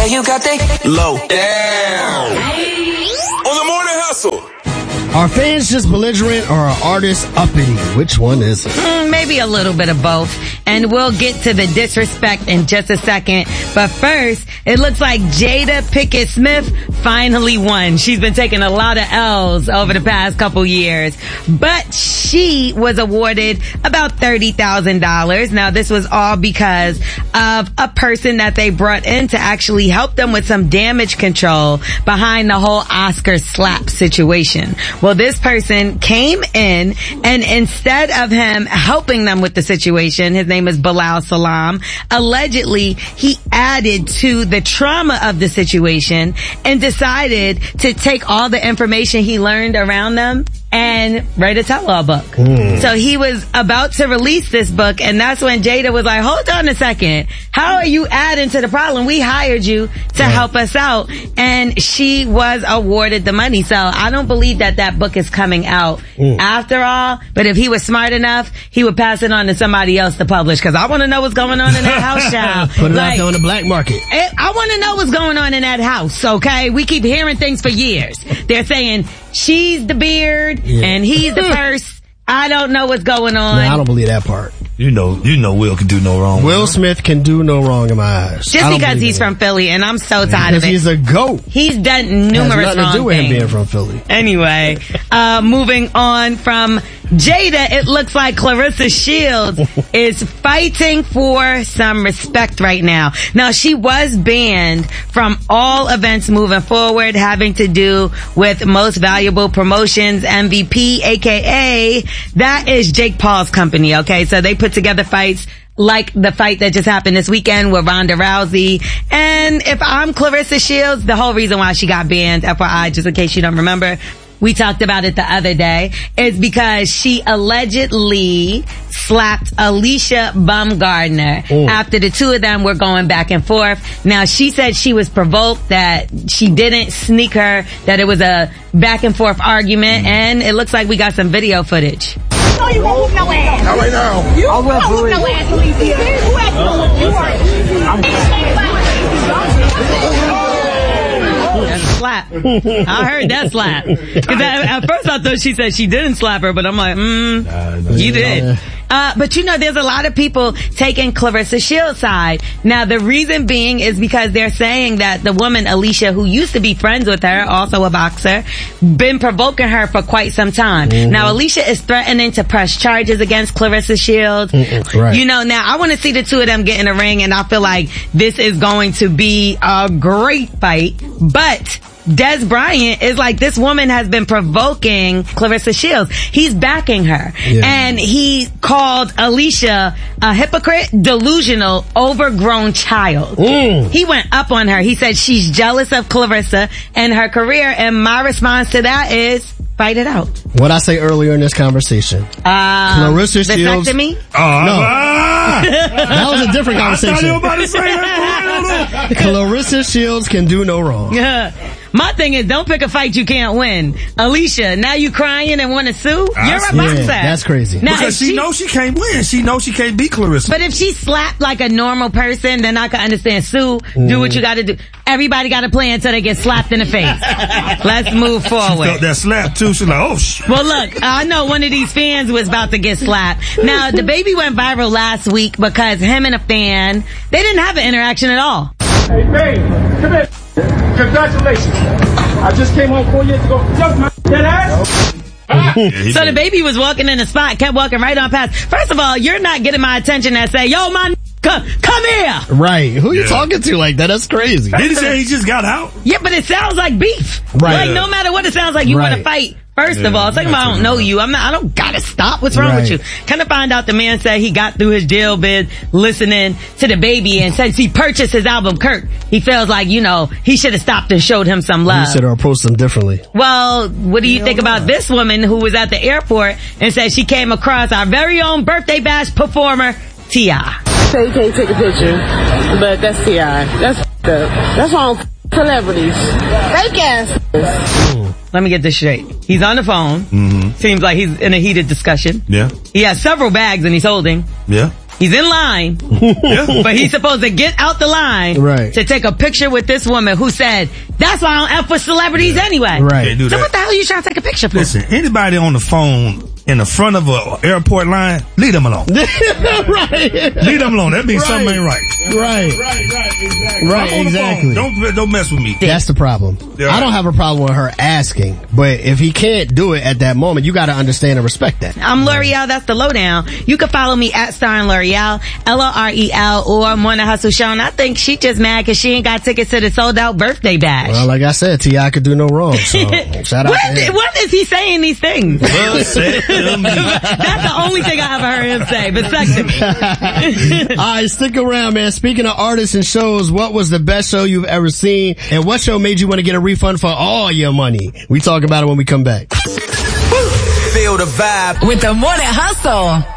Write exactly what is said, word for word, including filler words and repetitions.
Yeah, you got the low. Damn. On the Morning Hustle. Are fans just belligerent or are artists uppity? Which one is it? Mm, maybe a little bit of both. And we'll get to the disrespect in just a second. But first, it looks like Jada Pinkett Smith finally won. She's been taking a lot of L's over the past couple years. But she was awarded about thirty thousand dollars. Now, this was all because of a person that they brought in to actually help them with some damage control behind the whole Oscar slap situation. Well, this person came in, and instead of him helping them with the situation, his name is Bilal Salam, allegedly he added to the trauma of the situation and decided to take all the information he learned around them and write a tell-all book. Mm. So he was about to release this book, and that's when Jada was like, hold on a second. How are you adding to the problem? We hired you to yeah. help us out. And she was awarded the money. So I don't believe that that book is coming out mm. after all. But if he was smart enough, he would pass it on to somebody else to publish. Because I want to know what's going on in that house, child. Put it like, out there on the black market. It, I want to know what's going on in that house, okay? We keep hearing things for years. They're saying she's the beard. Yeah. And he's the purse. I don't know what's going on. No, I don't believe that part. You know, you know Will can do no wrong. Will Smith can do no wrong in my eyes. Just because he's from Philly, and I'm so tired of it. He's a GOAT. He's done numerous wrong things. Has nothing to do with things. him being from Philly. Anyway, uh, moving on from Jada, it looks like Clarissa Shields is fighting for some respect right now. Now, she was banned from all events moving forward having to do with Most Valuable Promotions, M V P, aka that is Jake Paul's company, okay? So they put together fights like the fight that just happened this weekend with Ronda Rousey. And if I'm Clarissa Shields, the whole reason why she got banned, F Y I, just in case you don't remember, we talked about it the other day, is because she allegedly slapped Alicia Baumgardner mm. after the two of them were going back and forth. Now, she said she was provoked, that she didn't sneak her, that it was a back and forth argument, mm. and it looks like we got some video footage. No, you won't whoop no ass. Not right now. You won't whoop no ass, Alicia. Who asked you to whoop you are? That's a slap. I heard that slap. Cause at first I thought she said she didn't slap her, but I'm like, mm, nah, no, you did. Uh, but you know, there's a lot of people taking Clarissa Shields' side. Now, the reason being is because they're saying that the woman, Alicia, who used to be friends with her, also a boxer, been provoking her for quite some time. Mm-hmm. Now, Alicia is threatening to press charges against Clarissa Shields. Mm-hmm. Right. You know, now, I want to see the two of them get in a ring, and I feel like this is going to be a great fight. But Des Bryant is like, this woman has been provoking Clarissa Shields. He's backing her. Yeah. And he called Alicia a hypocrite, delusional, overgrown child. Mm. He went up on her. He said she's jealous of Clarissa and her career. And my response to that is, fight it out. What I say earlier in this conversation. Um, Clarissa Shields. Vasectomy? Oh, no. That was a different conversation. I thought you were about to say that. Clarissa Shields can do no wrong. Yeah. My thing is, don't pick a fight you can't win. Alicia, now you crying and want to sue? You're a boxer. Yeah, that's crazy. Now, because she, she knows she can't win. She knows she can't beat Clarissa. But if she slapped like a normal person, then I can understand. Sue, mm. do what you got to do. Everybody got to play until they get slapped in the face. Let's move forward. She felt that slap too. She's like, oh shit. Well, look, I know one of these fans was about to get slapped. Now, the baby went viral last week because him and a fan, they didn't have an interaction at all. Hey, babe, come here. Congratulations. I just came home four years ago. Just my dead ass. Yeah, so the baby was walking in the spot, kept walking right on past. First of all, you're not getting my attention that say, yo, my n- come, come here. Right. Who yeah. you talking to like that? That's crazy. Did he say he just got out? Yeah, but it sounds like beef. Right. Like, no matter what it sounds like, you right. want to fight. First yeah, of all, second of all, I don't know you. I'm not, I don't gotta stop. What's wrong right. with you? Kind of find out the man said he got through his jail bid listening to the baby, and since he purchased his album, Kirk, he feels like, you know, he should have stopped and showed him some love. He should have approached him differently. Well, what do you Hell think about no. this woman who was at the airport and said she came across our very own birthday bash performer, T I? So you can't take a picture, but that's T I. That's f***ed up. That's all celebrities. Fake ass. Mm. Let me get this straight. He's on the phone. Mm-hmm. Seems like he's in a heated discussion. Yeah. He has several bags and he's holding. Yeah. He's in line, but he's supposed to get out the line right. to take a picture with this woman who said, that's why I don't F with celebrities anyway. Right. Can't do So that. what the hell are you trying to take a picture for? Listen, anybody on the phone in the front of an airport line, leave them alone. right. Leave them alone. That means Right. something ain't right. Right. Right, right, exactly. Right, I'm on the exactly. phone. Don't, don't mess with me. That's the problem. Yeah. I don't have a problem with her asking, but if he can't do it at that moment, you got to understand and respect that. I'm L'Oreal, that's the lowdown. You can follow me at Star and L'Oreal, L O R E L, or Morning Hustle Show. And I think she just mad because she ain't got tickets to the sold out birthday bash. Well, like I said, T I could do no wrong, so shout out When, to him. when is he saying these things? Well said to me. That's the only thing I ever heard him say, vasectomy. All right, stick around, man. Speaking of artists and shows, what was the best show you've ever seen? And what show made you want to get a refund for all your money? We talk about it when we come back. Feel the vibe With the Morning Hustle.